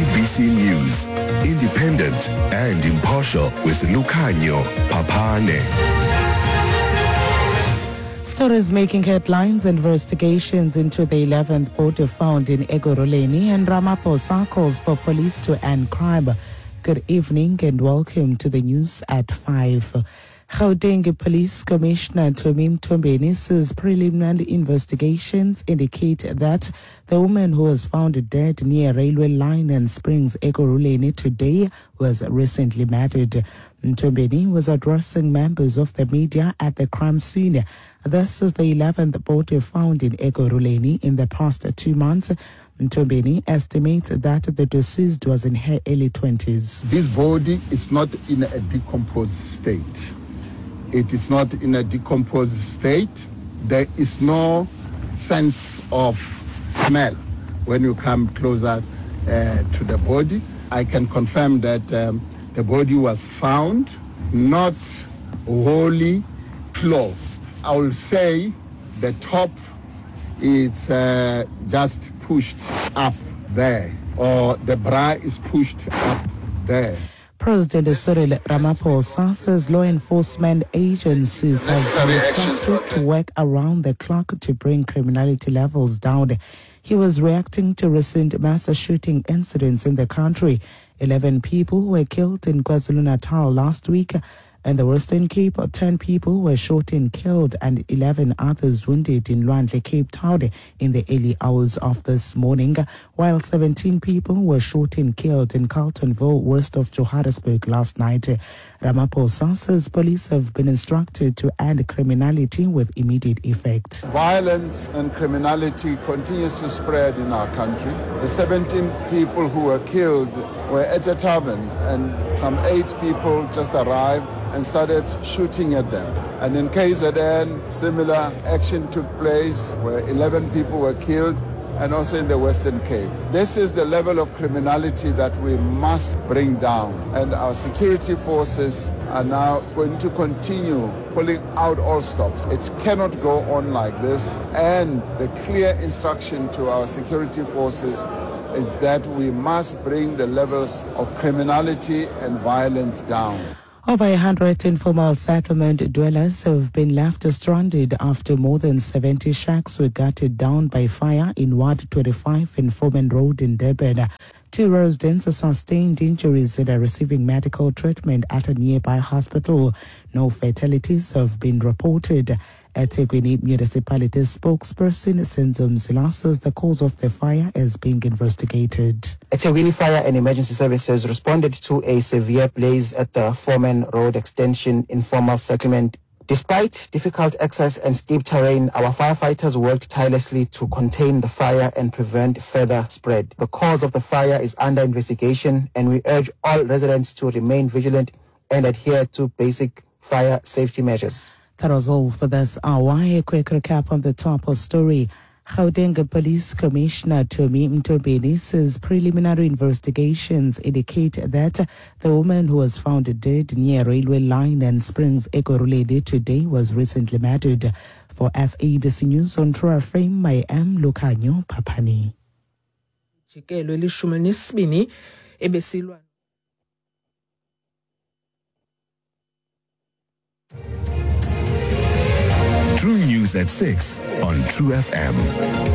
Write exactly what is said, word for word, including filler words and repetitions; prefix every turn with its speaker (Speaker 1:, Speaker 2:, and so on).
Speaker 1: B C News, independent and impartial with Lukhanyo Papane.
Speaker 2: Stories making headlines: investigations into the eleventh body found in Ekurhuleni, and Ramaphosa calls for police to end crime. Good evening and welcome to the news at five. Gauteng Police Commissioner Tomi Mthombeni says preliminary investigations indicate that the woman who was found dead near railway line and Springs, Ekurhuleni today was recently murdered. Mthombeni was addressing members of the media at the crime scene. This is the eleventh body found in Ekurhuleni in the past two months. Mthombeni estimates that the deceased was in her early twenties.
Speaker 3: This body is not in a decomposed state. It is not in a decomposed state. There is no sense of smell when you come closer uh, to the body. I can confirm that um, the body was found not wholly clothed. I will say the top is uh, just pushed up there, or the bra is pushed up there.
Speaker 2: President Cyril Ramaphosa says law enforcement agencies have been instructed to work around the clock to bring criminality levels down. He was reacting to recent mass shooting incidents in the country. Eleven people were killed in KwaZulu-Natal last week. In the Western Cape, ten people were shot and killed and eleven others wounded in Lwandle, Cape Town in the early hours of this morning, while seventeen people were shot and killed in Carltonville, west of Johannesburg last night. Ramaphosa says police have been instructed to end criminality with immediate effect.
Speaker 4: Violence and criminality continues to spread in our country. The seventeen people who were killed were at a tavern, and some eight people just arrived and started shooting at them. And in K Z N, similar action took place where eleven people were killed, and also in the Western Cape. This is the level of criminality that we must bring down, and our security forces are now going to continue pulling out all stops. It cannot go on like this, and the clear instruction to our security forces is that we must bring the levels of criminality and violence down.
Speaker 2: Over a hundred informal settlement dwellers have been left stranded after more than seventy shacks were gutted down by fire in Ward twenty-five in Foreman Road in Durban. Two residents sustained injuries and are receiving medical treatment at a nearby hospital. No fatalities have been reported. eThekwini Municipality spokesperson Senzo Mzila says the cause of the fire is being investigated.
Speaker 5: eThekwini Fire and Emergency Services responded to a severe blaze at the Foreman Road Extension informal settlement. Despite difficult access and steep terrain, our firefighters worked tirelessly to contain the fire and prevent further spread. The cause of the fire is under investigation, and we urge all residents to remain vigilant and adhere to basic fire safety measures.
Speaker 2: That was all for this hour. A quick recap on the top of story. Gauteng Police Commissioner Tomi Mthombeni says preliminary investigations indicate that the woman who was found dead near railway line and Springs, Ekurhuleni today was recently murdered. For S A B C News on True F M, I am Lukhanyo Papane.
Speaker 1: True News at six on True F M.